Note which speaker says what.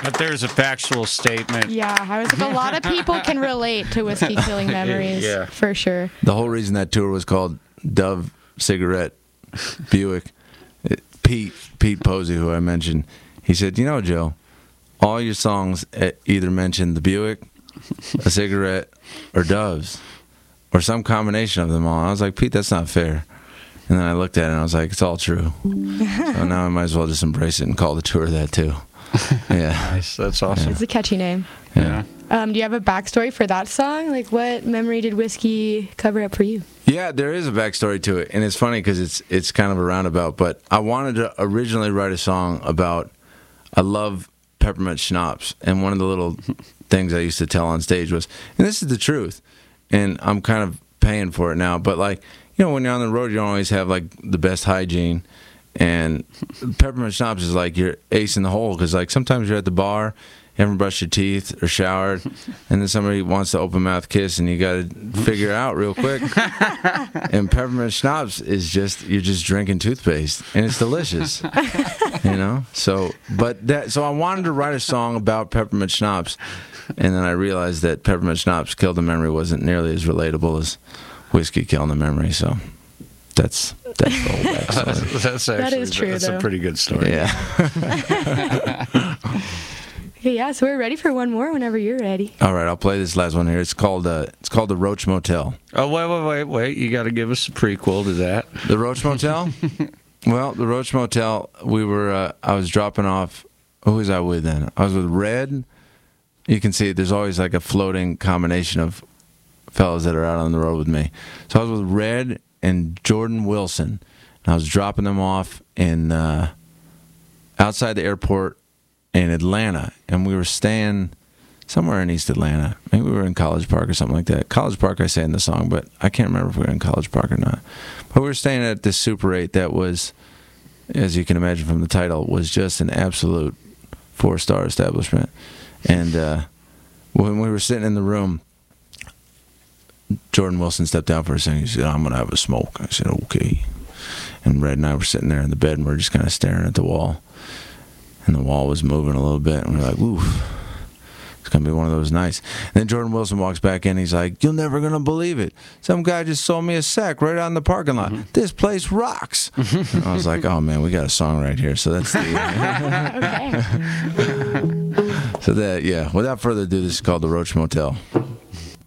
Speaker 1: But there's a factual statement.
Speaker 2: Yeah, I was like, a lot of people can relate to Whiskey Killing Memories,
Speaker 1: Yeah.
Speaker 2: for sure.
Speaker 3: The whole reason that tour was called Dove Cigarette Buick, Pete Posey, who I mentioned, he said, you know, Joe, all your songs either mention the Buick, a cigarette, or doves, or some combination of them all. I was like, Pete, that's not fair. And then I looked at it and I was like, it's all true. So now I might as well just embrace it and call the tour that too. Yeah.
Speaker 1: Nice. That's awesome.
Speaker 2: It's a catchy name.
Speaker 1: Yeah.
Speaker 2: Do you have a backstory for that song? Like, what memory did Whiskey cover up for you?
Speaker 3: Yeah, there is a backstory to it, and it's funny because it's kind of a roundabout. But I wanted to originally write a song about, I love peppermint schnapps, and one of the little things I used to tell on stage was, and this is the truth, and I'm kind of paying for it now, but like, you know, when you're on the road, you don't always have like the best hygiene, and peppermint schnapps is like your ace in the hole, because like sometimes you're at the bar, you haven't brushed your teeth or showered, and then somebody wants to open mouth kiss, and you got to figure it out real quick. And peppermint schnapps is just, you're just drinking toothpaste, and it's delicious, you know. So I wanted to write a song about peppermint schnapps, and then I realized that peppermint schnapps Killed the Memory wasn't nearly as relatable as Whiskey Killing the Memory. So that's the whole backstory.
Speaker 1: That's actually,
Speaker 2: That is true,
Speaker 1: that's
Speaker 2: though.
Speaker 1: a pretty good story.
Speaker 3: Yeah.
Speaker 2: Okay, yeah, so we're ready for one more whenever you're ready.
Speaker 3: All right, I'll play this last one here. It's called the Roach Motel.
Speaker 1: Oh, wait. You got to give us a prequel to that.
Speaker 3: The Roach Motel? Well, the Roach Motel, we were, I was dropping off, who was I with then? I was with Red. You can see there's always like a floating combination of fellas that are out on the road with me. So I was with Red and Jordan Wilson, and I was dropping them off in outside the airport in Atlanta, and we were staying somewhere in East Atlanta. Maybe we were in College Park or something like that. College Park, I say in the song, but I can't remember if we were in College Park or not. But we were staying at this Super 8 that was, as you can imagine from the title, was just an absolute 4-star establishment. And when we were sitting in the room, Jordan Wilson stepped down for a second. He said, I'm going to have a smoke. I said, okay. And Red and I were sitting there in the bed, and we were just kind of staring at the wall. And the wall was moving a little bit, and we were like, ooh, it's going to be one of those nights. And then Jordan Wilson walks back in, he's like, you're never going to believe it. Some guy just sold me a sack right out in the parking lot. This place rocks. And I was like, oh, man, we got a song right here. So that's the...
Speaker 2: Okay.
Speaker 3: So that, yeah, without further ado, this is called The Roach Motel.